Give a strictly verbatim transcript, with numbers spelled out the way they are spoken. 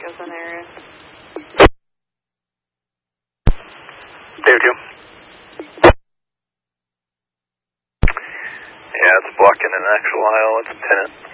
Jefferson area. David two. Yeah, it's blocking an actual aisle. It's a tenant.